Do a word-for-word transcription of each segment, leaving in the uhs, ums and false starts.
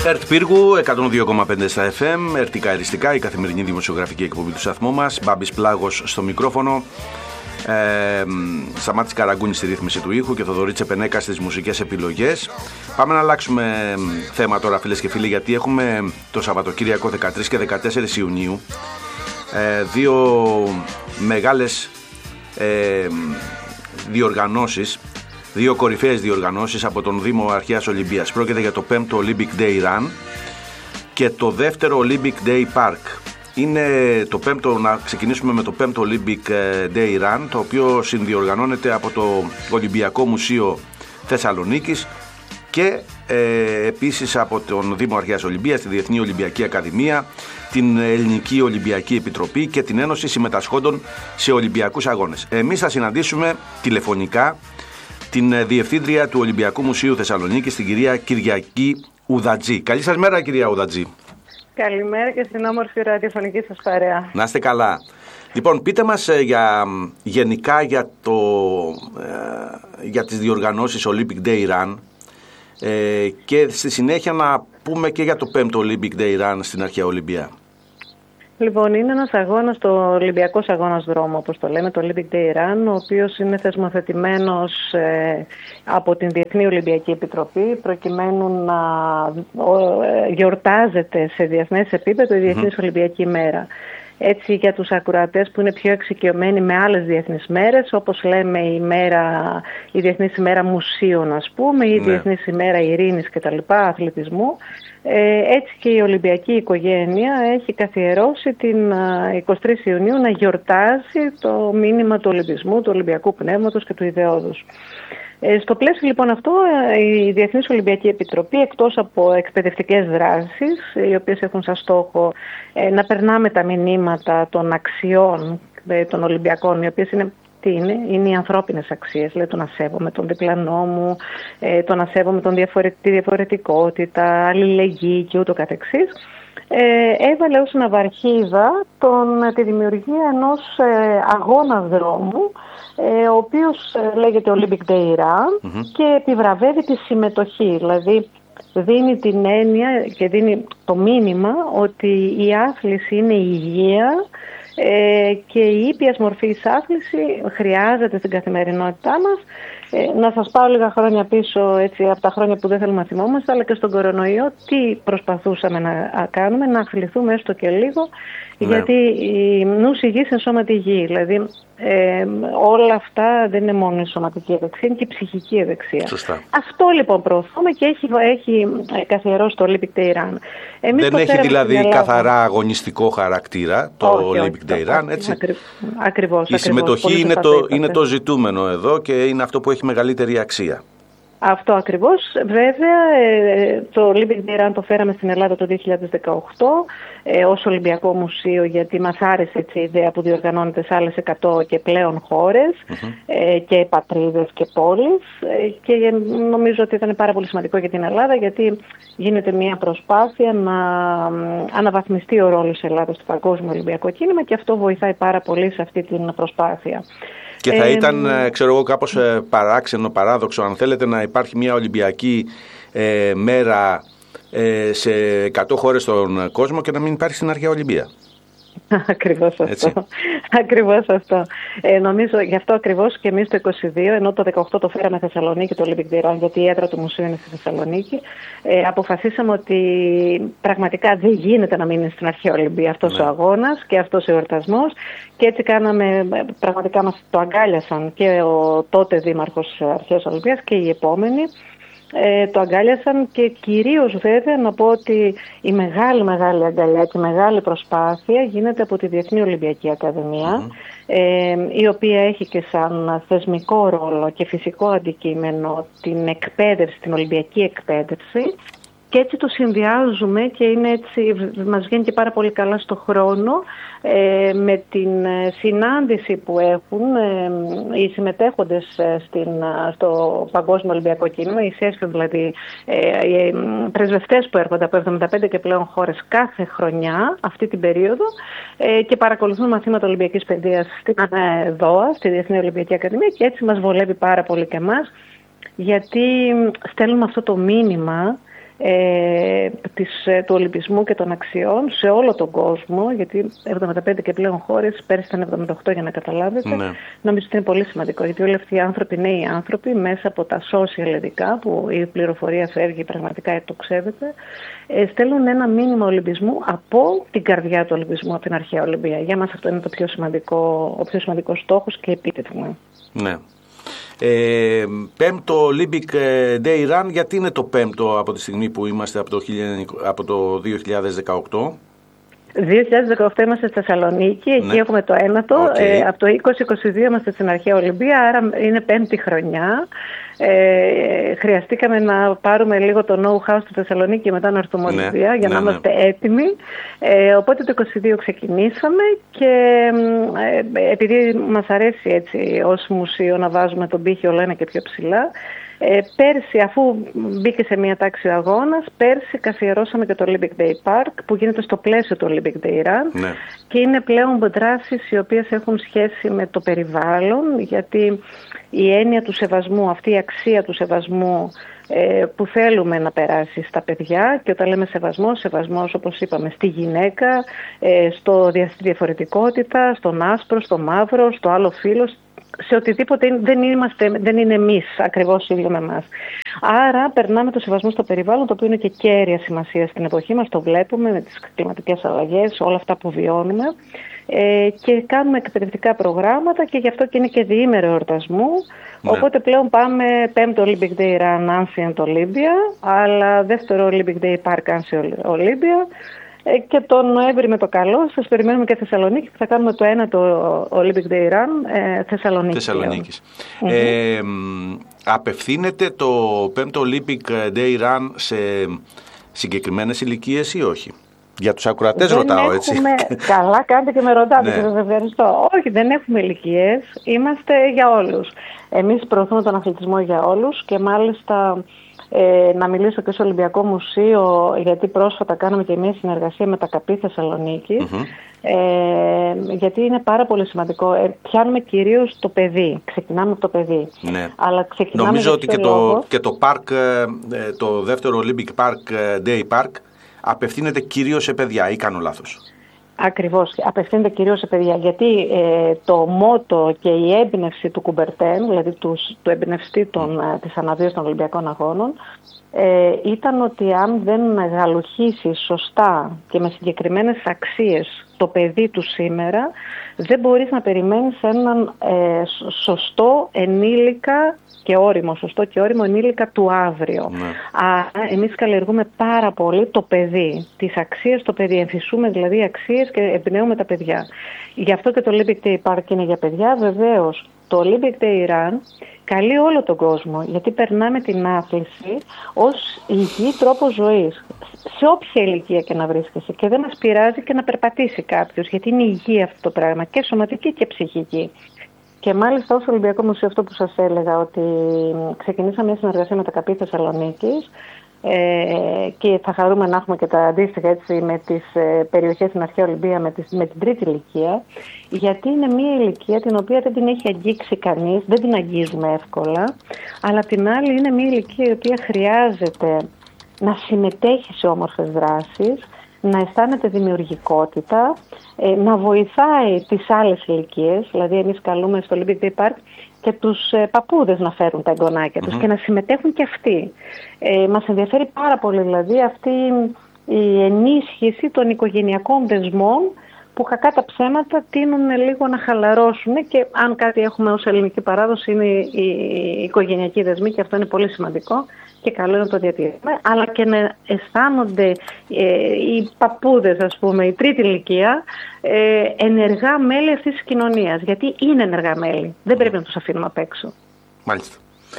ΕΡΤ Πύργου, εκατόν δύο κόμμα πέντε στα εφ εμ, ερτικά εριστικά, η καθημερινή δημοσιογραφική εκπομπή του σταθμού μας. Μπάμπης Πλάγος στο μικρόφωνο, ε, Σταμάτης Καραγκούνης στη ρύθμιση του ήχου και Θοδωρή Τσεπενέκα στις μουσικές επιλογές. Πάμε να αλλάξουμε θέμα τώρα, φίλες και φίλοι, γιατί έχουμε το Σαββατοκύριακο δεκατρείς και δεκατέσσερις Ιουνίου ε, δύο μεγάλες ε, διοργανώσεις, δύο κορυφαίες διοργανώσεις από τον Δήμο Αρχαίας Ολυμπίας. Πρόκειται για το πέμπτο Olympic Day Run και το δεύτερο Olympic Day Park. Είναι το πέμπτο, να ξεκινήσουμε με το πέμπτο Olympic Day Run, το οποίο συνδιοργανώνεται από το Ολυμπιακό Μουσείο Θεσσαλονίκης και ε, επίσης από τον Δήμο Αρχαίας Ολυμπίας, τη Διεθνή Ολυμπιακή Ακαδημία, την Ελληνική Ολυμπιακή Επιτροπή και την Ένωση Συμμετασχόντων σε Ολυμπιακούς Αγώνες. Εμείς θα συναντήσουμε τηλεφωνικά την Διευθύντρια του Ολυμπιακού Μουσείου Θεσσαλονίκης, την κυρία Κυριακή Ουδατζή. Καλή σας μέρα, κυρία Ουδατζή. Καλημέρα και στην όμορφη ραδιοφωνική σας παρέα. Να είστε καλά. Λοιπόν, πείτε μας ε, για, γενικά για, το, ε, για τις διοργανώσεις Olympic Day Run ε, και στη συνέχεια να πούμε και για το πέμπτο Olympic Day Run στην Αρχαία Ολυμπία. Λοιπόν, είναι ένας αγώνας, το Ολυμπιακός Αγώνας Δρόμου, όπως το λέμε, το Olympic Day Run, ο οποίος είναι θεσμοθετημένος ε, από την Διεθνή Ολυμπιακή Επιτροπή, προκειμένου να ε, γιορτάζεται σε διεθνές επίπεδο η Διεθνής mm-hmm. Ολυμπιακή Μέρα. Έτσι, για τους ακροατές που είναι πιο εξοικειωμένοι με άλλες διεθνείς μέρες, όπως λέμε η, μέρα, η Διεθνής ημέρα Μουσείων, ας πούμε, ή η ναι. Διεθνής ημέρα Ειρήνης κτλ., αθλητισμού, ε, έτσι και η Ολυμπιακή οικογένεια έχει καθιερώσει την εικοστή τρίτη Ιουνίου να γιορτάζει το μήνυμα του Ολυμπισμού, του Ολυμπιακού πνεύματος και του ιδεώδους. Ε, στο πλαίσιο λοιπόν αυτό, η Διεθνής Ολυμπιακή Επιτροπή, εκτός από εκπαιδευτικές δράσεις, οι οποίες έχουν σαν στόχο ε, να περνάμε τα μηνύματα των αξιών ε, των Ολυμπιακών, οι οποίες είναι, τι είναι, είναι οι ανθρώπινες αξίες, δηλαδή το να σέβομαι τον διπλανό μου, ε, το να σέβομαι τον διαφορε... τη διαφορετικότητα, αλληλεγγύη και ούτω καθεξής. Ε, έβαλε ως ναυαρχίδα τον, τη δημιουργία ενός ε, αγώνα δρόμου, ε, ο οποίος ε, λέγεται Olympic Day Run mm-hmm. και επιβραβεύει τη συμμετοχή, δηλαδή δίνει την έννοια και δίνει το μήνυμα ότι η άθληση είναι υγεία ε, και η ήπιας μορφής άθληση χρειάζεται στην καθημερινότητά μας. Ε, να σας πάω λίγα χρόνια πίσω, έτσι, από τα χρόνια που δεν θέλουμε να θυμόμαστε, αλλά και στον κορονοϊό, τι προσπαθούσαμε να κάνουμε, να αθληθούμε έστω και λίγο, ναι. γιατί η νους υγιής είναι σώματι υγιή. Δηλαδή ε, όλα αυτά δεν είναι μόνο η σωματική ευεξία, είναι και η ψυχική ευεξία. Σωστά. Αυτό λοιπόν προωθούμε και έχει, έχει καθιερώσει το Olympic Day Run. Εμείς δεν έχει δηλαδή καθαρά αγωνιστικό χαρακτήρα το όχι, Olympic όχι, Day Run, έτσι. Ακρι, ακριβώς. Η συμμετοχή είναι το, είναι το ζητούμενο εδώ και είναι αυτό που έχει μεγαλύτερη αξία. Αυτό ακριβώς. Βέβαια, το Olympic Day Run το φέραμε στην Ελλάδα το δύο χιλιάδες δεκαοκτώ ε, ως Ολυμπιακό Μουσείο, γιατί μας άρεσε έτσι η ιδέα που διοργανώνεται σε άλλες εκατό και πλέον χώρες mm-hmm. ε, και πατρίδες και πόλεις ε, και νομίζω ότι ήταν πάρα πολύ σημαντικό για την Ελλάδα, γιατί γίνεται μια προσπάθεια να αναβαθμιστεί ο ρόλος της Ελλάδας στο παγκόσμιο Ολυμπιακό κίνημα και αυτό βοηθάει πάρα πολύ σε αυτή την προσπάθεια. Και θα ήταν, ε, ξέρω εγώ, κάπως ε, παράξενο, παράδοξο, αν θέλετε, να υπάρχει μια Ολυμπιακή ε, μέρα ε, σε εκατό χώρες στον κόσμο και να μην υπάρχει στην Αρχαία Ολυμπία. Ακριβώς αυτό. Ακριβώς αυτό. Ε, νομίζω γι' αυτό ακριβώς και εμείς το είκοσι δύο, ενώ το δεκαοκτώ το φέραμε Θεσσαλονίκη το Olympic Day Run, γιατί η έδρα του μουσείου είναι στη Θεσσαλονίκη, ε, αποφασίσαμε ότι πραγματικά δεν γίνεται να μείνει στην Αρχαία Ολυμπία αυτός ναι. ο αγώνας και αυτός ο εορτασμός, και έτσι κάναμε, πραγματικά μας το αγκάλιασαν και ο τότε Δήμαρχος Αρχαίας Ολυμπίας και οι επόμενοι. Ε, το αγκάλιασαν και κυρίως βέβαια να πω ότι η μεγάλη μεγάλη αγκαλιά και η μεγάλη προσπάθεια γίνεται από τη Διεθνή Ολυμπιακή Ακαδημία mm-hmm. ε, η οποία έχει και σαν θεσμικό ρόλο και φυσικό αντικείμενο την εκπαίδευση, την Ολυμπιακή εκπαίδευση, και έτσι το συνδυάζουμε και είναι έτσι, μας βγαίνει και πάρα πολύ καλά στο χρόνο ε, με την συνάντηση που έχουν ε, οι συμμετέχοντες στην, στο Παγκόσμιο Ολυμπιακό Κίνημα, οι σέσφοι δηλαδή, ε, οι πρεσβευτές που έρχονται από εβδομήντα πέντε και πλέον χώρες κάθε χρονιά αυτή την περίοδο ε, και παρακολουθούν μαθήματα Ολυμπιακής Παιδείας στην ΔΟΑ, στη Διεθνή Ολυμπιακή Ακαδημία, και έτσι μας βολεύει πάρα πολύ και εμάς, γιατί στέλνουμε αυτό το μήνυμα ε, της, του Ολυμπισμού και των αξιών σε όλο τον κόσμο, γιατί εβδομήντα πέντε και πλέον χώρες, πέρυσι ήταν εβδομήντα οκτώ για να καταλάβετε. Ναι. Νομίζω ότι είναι πολύ σημαντικό, γιατί όλοι αυτοί οι άνθρωποι, νέοι άνθρωποι, μέσα από τα social ειδικά, που η πληροφορία φεύγει, πραγματικά εκτοξεύεται, ε, στέλνουν ένα μήνυμα Ολυμπισμού από την καρδιά του Ολυμπισμού, από την αρχαία Ολυμπία. Για μας αυτό είναι το πιο σημαντικό, ο πιο σημαντικός στόχος και επίτευγμα. Ναι. Ε, πέμπτο Olympic Day Run, γιατί είναι το πέμπτο από τη στιγμή που είμαστε από το, από το δύο χιλιάδες δεκαοκτώ? δύο χιλιάδες δεκαοκτώ είμαστε στη Θεσσαλονίκη, εκεί ναι. έχουμε το ένατο, okay. ε, από το είκοσι είκοσι δύο είμαστε στην αρχαία Ολυμπία, άρα είναι πέμπτη χρονιά. Ε, χρειαστήκαμε να πάρουμε λίγο το know-how στη Θεσσαλονίκη και μετά να έρθουμε ναι, Ολυμπία για ναι, να είμαστε ναι. έτοιμοι. Ε, οπότε το είκοσι δύο ξεκινήσαμε και ε, επειδή μας αρέσει έτσι ως μουσείο να βάζουμε τον πύχη όλο ένα και πιο ψηλά, Ε, πέρσι, αφού μπήκε σε μια τάξη ο αγώνας, πέρσι καθιερώσαμε και το Olympic Day Park, που γίνεται στο πλαίσιο του Olympic Day Run. Ναι. Και είναι πλέον δράσεις οι οποίες έχουν σχέση με το περιβάλλον, γιατί η έννοια του σεβασμού, αυτή η αξία του σεβασμού ε, που θέλουμε να περάσει στα παιδιά, και όταν λέμε σεβασμό, σεβασμός όπως είπαμε στη γυναίκα, ε, στο, στη διαφορετικότητα, στον άσπρο, στο μαύρο, στο άλλο φύλο, σε οτιδήποτε δεν, είμαστε, δεν είναι εμείς ακριβώς ίδιο με εμάς. Άρα περνάμε το σεβασμό στο περιβάλλον, το οποίο είναι και κέρια σημασία στην εποχή μας, το βλέπουμε με τις κλιματικές αλλαγές, όλα αυτά που βιώνουμε, ε, και κάνουμε εκπαιδευτικά προγράμματα και γι' αυτό και είναι και διήμερο εορτασμού. Ναι. Οπότε πλέον πάμε πέμπτο Olympic Day Run Ancient Olympia, αλλά δεύτερο Olympic Day Park Ancient Olympia. Και τον Νοέμβρη με το καλό σας περιμένουμε και Θεσσαλονίκη, που θα κάνουμε το ένα το Olympic Day Run ε, Θεσσαλονίκη. Θεσσαλονίκης. Mm-hmm. Ε, απευθύνεται το πέμπτο Olympic Day Run σε συγκεκριμένες ηλικίες ή όχι? Για τους ακροατές δεν ρωτάω έχουμε... έτσι. Καλά κάνετε και με ρωτάτε, ναι. Και σας ευχαριστώ. Όχι, δεν έχουμε ηλικίες, είμαστε για όλους. Εμείς προωθούμε τον αθλητισμό για όλους και μάλιστα... Ε, να μιλήσω και στο Ολυμπιακό Μουσείο, γιατί πρόσφατα κάναμε και μια συνεργασία με τα ΚΑΠΗ Θεσσαλονίκης, mm-hmm. ε, γιατί είναι πάρα πολύ σημαντικό. Ε, πιάνουμε κυρίως το παιδί, ξεκινάμε από το παιδί. Ναι. Αλλά ξεκινάμε Νομίζω ότι και το, και το, park, το δεύτερο Olympic Park, Day Park απευθύνεται κυρίως σε παιδιά, ή κάνω λάθος? Ακριβώς, απευθύνεται κυρίως σε παιδιά, γιατί ε, το μότο και η έμπνευση του Κουμπερτέν, δηλαδή του, του εμπνευστή των, mm. της αναβίωσης των Ολυμπιακών Αγώνων, ε, ήταν ότι αν δεν γαλουχίσει σωστά και με συγκεκριμένες αξίες το παιδί του σήμερα, δεν μπορείς να περιμένεις έναν ε, σωστό ενήλικα και όριμο, σωστό και όριμο ενήλικα του αύριο. Ναι. Άρα εμείς καλλιεργούμε πάρα πολύ το παιδί, τις αξίες το παιδί, εμφυσούμε δηλαδή αξίες και εμπνέουμε τα παιδιά. Γι' αυτό και το Olympic Day Park είναι για παιδιά. Βεβαίως το Olympic Day Run καλεί όλο τον κόσμο, γιατί περνάμε την άθληση ως υγιή τρόπο ζωής, σε όποια ηλικία και να βρίσκεσαι, και δεν μας πειράζει και να περπατήσει κάποιος, γιατί είναι υγιή αυτό το πράγμα, και σωματική και ψυχική. Και μάλιστα ως Ολυμπιακό Μουσείο, αυτό που σας έλεγα, ότι ξεκινήσαμε μια συνεργασία με τα ΚΑΠΗ Θεσσαλονίκης, ε, και θα χαρούμε να έχουμε και τα αντίστοιχα έτσι, με τις ε, περιοχές στην αρχαία Ολυμπία με, τις, με την τρίτη ηλικία, γιατί είναι μια ηλικία την οποία δεν την έχει αγγίξει κανείς, δεν την αγγίζουμε εύκολα, αλλά την άλλη είναι μια ηλικία η οποία χρειάζεται να συμμετέχει σε όμορφες δράσεις, να αισθάνεται δημιουργικότητα, να βοηθάει τις άλλες ηλικίες, δηλαδή εμείς καλούμε στο Olympic Day Park και τους παππούδες να φέρουν τα εγγονάκια τους mm-hmm. και να συμμετέχουν και αυτοί. Ε, μας ενδιαφέρει πάρα πολύ δηλαδή αυτή η ενίσχυση των οικογενειακών δεσμών, που κακά τα ψέματα τείνουν λίγο να χαλαρώσουν, και αν κάτι έχουμε ως ελληνική παράδοση είναι οι οικογενειακοί δεσμοί, και αυτό είναι πολύ σημαντικό και καλό είναι να το διατηρήσουμε, αλλά και να αισθάνονται ε, οι παππούδες, ας πούμε, η τρίτη ηλικία, ε, ενεργά μέλη αυτής της κοινωνίας, γιατί είναι ενεργά μέλη, δεν πρέπει να τους αφήνουμε απ' έξω. Μάλιστα.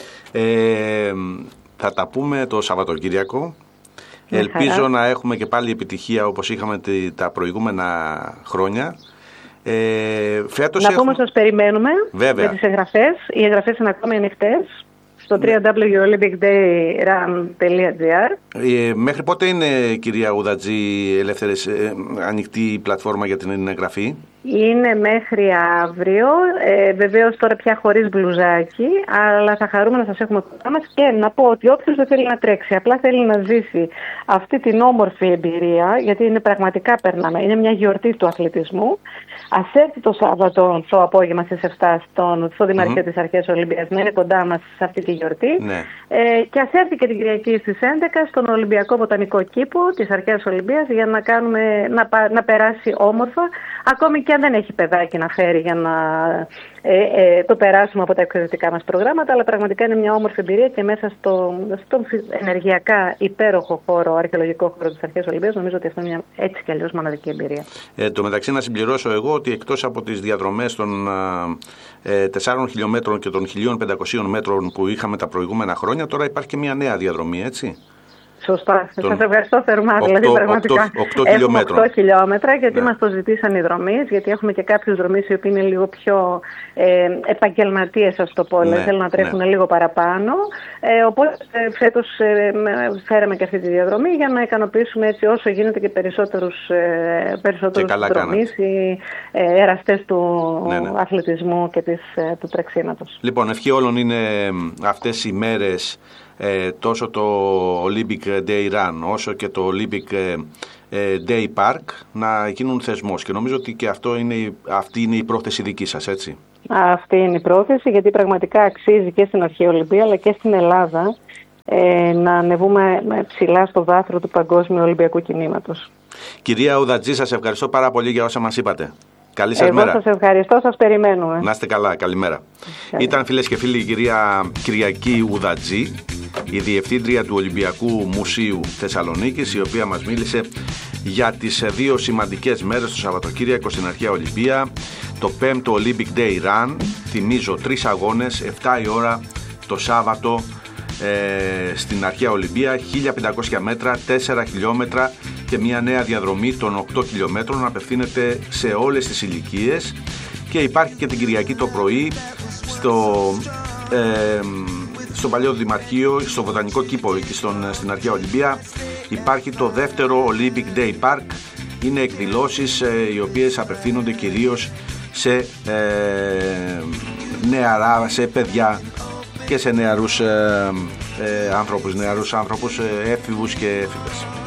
Ε, θα τα πούμε το Σαββατοκύριακο. Ελπίζω χαρά. Να έχουμε και πάλι επιτυχία όπως είχαμε τα προηγούμενα χρόνια. Ε, φέτος να έχουμε... πούμε ότι σας περιμένουμε. Βέβαια. Με τις εγγραφές. Οι εγγραφές είναι ακόμα ανοιχτές στο double-u double-u double-u τελεία olympic day run τελεία τζι άρ. Ε, μέχρι πότε είναι, κυρία Ουδατζή, ελεύθερες, ε, ανοιχτή η πλατφόρμα για την εγγραφή? Είναι μέχρι αύριο, ε, βεβαίως τώρα πια χωρίς μπλουζάκι, αλλά θα χαρούμε να σας έχουμε κοντά μας και να πω ότι όποιος δεν θέλει να τρέξει, απλά θέλει να ζήσει αυτή την όμορφη εμπειρία, γιατί είναι πραγματικά περνάμε, είναι μια γιορτή του αθλητισμού. Ας έρθει το Σάββατο το απόγευμα στις επτά στον, στο Δημαρχείο mm-hmm. της Αρχαίας Ολυμπίας, να είναι κοντά μας σε αυτή τη γιορτή. Ναι. Ε, και ας έρθει και την Κυριακή στις έντεκα στον Ολυμπιακό Βοτανικό Κήπο της Αρχαίας Ολυμπίας για να, κάνουμε, να, να περάσει όμορφα, ακόμη και αν δεν έχει παιδάκι να φέρει για να ε, ε, το περάσουμε από τα εκπαιδευτικά μας προγράμματα, αλλά πραγματικά είναι μια όμορφη εμπειρία και μέσα στο, στο ενεργειακά υπέροχο χώρο, αρχαιολογικό χώρο της Αρχαίας Ολυμπίας, νομίζω ότι αυτό είναι μια έτσι κι αλλιώς μοναδική εμπειρία. Ε, το μεταξύ να συμπληρώσω εγώ ότι εκτός από τις διαδρομές των ε, τεσσάρων χιλιόμετρων και των χίλια πεντακόσιων μέτρων που είχαμε τα προηγούμενα χρόνια, τώρα υπάρχει και μια νέα διαδρομή, έτσι. Σωστά. Τον... Σας ευχαριστώ θερμά. οκτώ, δηλαδή, πραγματικά. οκτώ χιλιόμετρα. οκτώ χιλιόμετρα, γιατί ναι. μας το ζητήσαν οι δρομείς, γιατί έχουμε και κάποιους δρομείς οι οποίοι είναι λίγο πιο ε, επαγγελματίες, ας το πω. Ναι, θέλουν να τρέχουν ναι. λίγο παραπάνω. Ε, οπότε ε, φέτος ε, φέραμε και αυτή τη διαδρομή για να ικανοποιήσουμε έτσι όσο γίνεται και περισσότερους, ε, περισσότερους δρομείς ή ε, εραστές του ναι, ναι. αθλητισμού και της, ε, του τρεξίματος. Λοιπόν, ευχή όλων είναι αυτές οι μέρες. Ε, τόσο το Olympic Day Run όσο και το Olympic ε, Day Park να γίνουν θεσμός, και νομίζω ότι και αυτό είναι, αυτή είναι η πρόθεση δική σας, έτσι. Αυτή είναι η πρόθεση, γιατί πραγματικά αξίζει και στην Αρχαία Ολυμπία αλλά και στην Ελλάδα ε, να ανεβούμε ψηλά στο βάθρο του παγκόσμιου Ολυμπιακού κινήματος. Κυρία Ουδατζή, σας ευχαριστώ πάρα πολύ για όσα μας είπατε. Καλή σας Εγώ μέρα. σας ευχαριστώ, σας περιμένουμε. Να είστε καλά, καλημέρα. Καλή. Ήταν, φίλες και φίλοι, η κυρία Κυριακή Ουδατζή, η Διευθύντρια του Ολυμπιακού Μουσείου Θεσσαλονίκης, η οποία μας μίλησε για τις δύο σημαντικές μέρες το Σαββατοκύριακο στην Αρχαία Ολυμπία, το πέμπτο Olympic Day Run, θυμίζω τρεις αγώνες, επτά η ώρα το Σάββατο ε, στην Αρχαία Ολυμπία, χίλια πεντακόσια μέτρα, τέσσερα χιλιόμετρα και μια νέα διαδρομή των οκτώ χιλιόμετρων, απευθύνεται σε όλες τις ηλικίες, και υπάρχει και την Κυριακή το πρωί στο... Ε, στο παλιό Δημαρχείο, στο Βοτανικό Κήπο εκεί στον, στην Αρχαία Ολυμπία υπάρχει το δεύτερο Olympic Day Park. Είναι εκδηλώσεις ε, οι οποίες απευθύνονται κυρίως σε ε, νεαρά, σε παιδιά και σε νεαρούς ε, ε, άνθρωπους, νεαρούς άνθρωπους, ε, έφηβους και έφηβες.